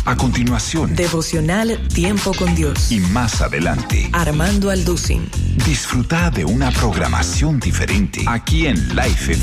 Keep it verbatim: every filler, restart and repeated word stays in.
A continuación, devocional Tiempo con Dios. Y más adelante, Armando Alducin. disfruta de una programación diferente aquí en Life F